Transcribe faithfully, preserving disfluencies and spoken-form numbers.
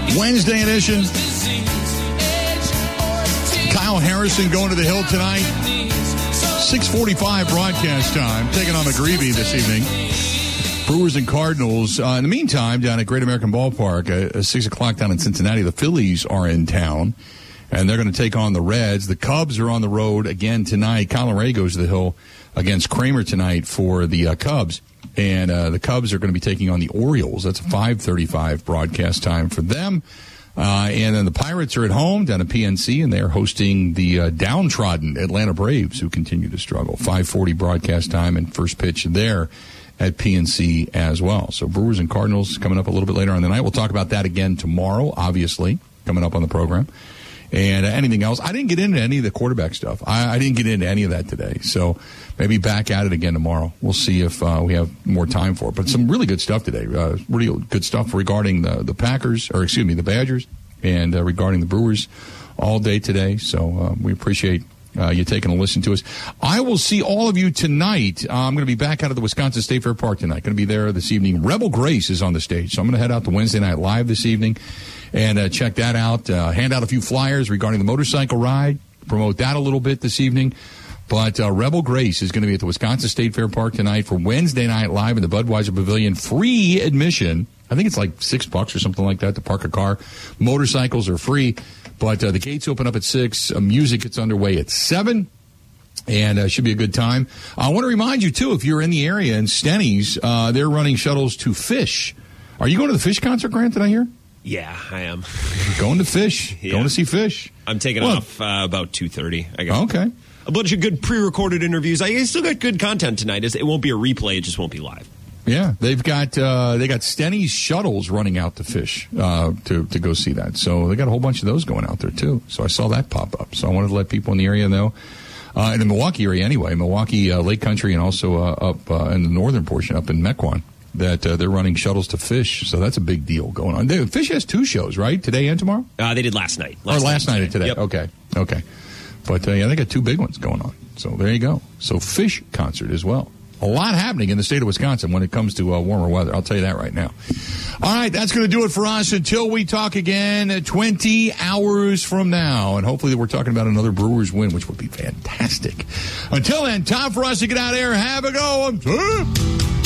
Wednesday edition. Kyle Harrison going to the Hill tonight. six forty-five broadcast time. Taking on McGreevy this evening. Brewers and Cardinals. Uh, in the meantime, down at Great American Ballpark, uh, six o'clock down in Cincinnati, the Phillies are in town, and they're going to take on the Reds. The Cubs are on the road again tonight. Colin Ray goes to the Hill against Kramer tonight for the uh, Cubs. And uh, the Cubs are going to be taking on the Orioles. That's a five thirty-five broadcast time for them. Uh, and then the Pirates are at home down at P N C, and they're hosting the uh, downtrodden Atlanta Braves, who continue to struggle. five forty broadcast time and first pitch there at P N C as well. So Brewers and Cardinals coming up a little bit later on the night. We'll talk about that again tomorrow, obviously, coming up on the program. And uh, anything else? I didn't get into any of the quarterback stuff. I, I didn't get into any of that today. So maybe back at it again tomorrow. We'll see if uh, we have more time for it. But some really good stuff today. Uh, really good stuff regarding the, the Packers, or excuse me, the Badgers, and uh, regarding the Brewers all day today. So uh, we appreciate uh, you taking a listen to us. I will see all of you tonight. Uh, I'm going to be back out of the Wisconsin State Fair Park tonight. Going to be there this evening. Rebel Grace is on the stage. So I'm going to head out to Wednesday Night Live this evening. And uh, check that out. Uh, hand out a few flyers regarding the motorcycle ride. Promote that a little bit this evening. But uh, Rebel Grace is going to be at the Wisconsin State Fair Park tonight for Wednesday Night Live in the Budweiser Pavilion. Free admission. I think it's like six bucks or something like that to park a car. Motorcycles are free. But uh, the gates open up at six. Uh, music gets underway at seven. And it uh, should be a good time. I want to remind you, too, if you're in the area in Stenny's, uh, they're running shuttles to Fish. Are you going to the Fish concert, Grant, did I hear? Yeah, I am. Going to Fish. Yeah. Going to see Fish. I'm taking well, off uh, about two thirty. I got okay. a bunch of good pre-recorded interviews. I still got good content tonight. It won't be a replay. It just won't be live. Yeah, they've got uh, they got Stenny's shuttles running out to Fish uh, to, to go see that. So they got a whole bunch of those going out there, too. So I saw that pop up. So I wanted to let people in the area know. Uh, in the Milwaukee area anyway, Milwaukee uh, Lake Country, and also uh, up uh, in the northern portion, up in Mequon, that uh, they're running shuttles to Fish. So that's a big deal going on. They, Fish has two shows, right? Today and tomorrow? Uh, they did last night. Last or last night, night and today. Yep. Okay. Okay. But, uh, yeah, they got two big ones going on. So there you go. So Fish concert as well. A lot happening in the state of Wisconsin when it comes to uh, warmer weather. I'll tell you that right now. All right, that's going to do it for us until we talk again twenty hours from now. And hopefully we're talking about another Brewers win, which would be fantastic. Until then, time for us to get out of here. Have a go.